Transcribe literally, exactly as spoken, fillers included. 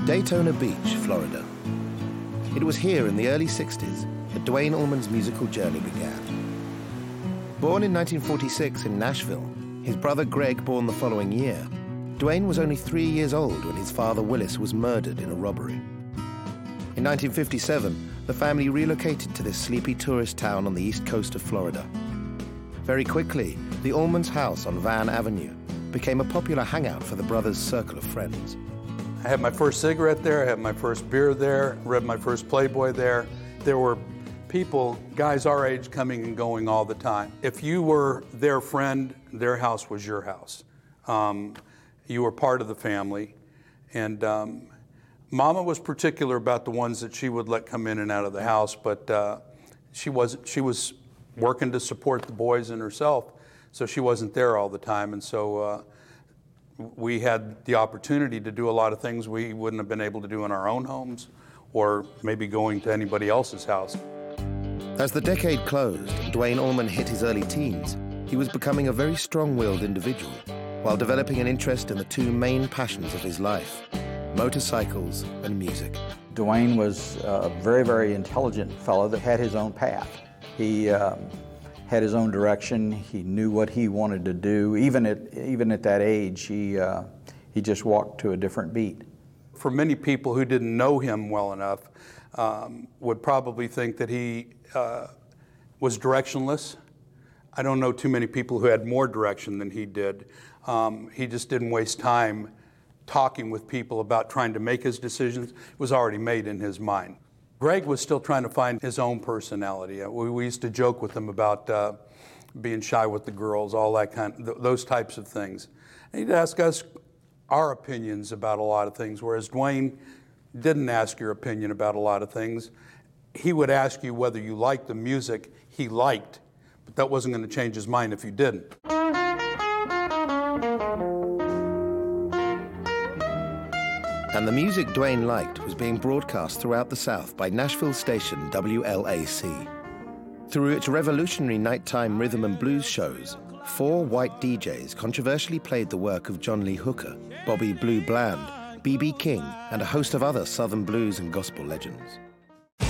Daytona Beach, Florida. It was here in the early sixties that Duane Allman's musical journey began. Born in nineteen forty-six in Nashville, his brother Greg born the following year, Duane was only three years old when his father Willis was murdered in a robbery. In nineteen fifty-seven, the family relocated to this sleepy tourist town on the east coast of Florida. Very quickly, the Allmans' house on Van Avenue became a popular hangout for the brothers' circle of friends. I had my first cigarette there, I had my first beer there, read my first Playboy there. There were people, guys our age, coming and going all the time. If you were their friend, their house was your house. Um, you were part of the family. And um, Mama was particular about the ones that she would let come in and out of the house, but uh, she, was, she was working to support the boys and herself, so she wasn't there all the time. And so uh, we had the opportunity to do a lot of things we wouldn't have been able to do in our own homes or maybe going to anybody else's house. As the decade closed and Duane Allman hit his early teens, he was becoming a very strong-willed individual while developing an interest in the two main passions of his life, motorcycles and music. Duane was a very, very intelligent fellow that had his own path. He um, had his own direction. He knew what he wanted to do. Even at, even at that age, he, uh, he just walked to a different beat. For many people who didn't know him well enough, um, would probably think that he uh, was directionless. I don't know too many people who had more direction than he did. Um, he just didn't waste time talking with people about trying to make his decisions. It was already made in his mind. Greg was still trying to find his own personality. We, we used to joke with him about uh, being shy with the girls, all that kind of, th those types of things. And he'd ask us our opinions about a lot of things, whereas Duane didn't ask your opinion about a lot of things. He would ask you whether you liked the music he liked, but that wasn't going to change his mind if you didn't. And the music Duane liked was being broadcast throughout the South by Nashville station W L A C. Through its revolutionary nighttime rhythm and blues shows, four white D Js controversially played the work of John Lee Hooker, Bobby Blue Bland, B B King, and a host of other Southern blues and gospel legends.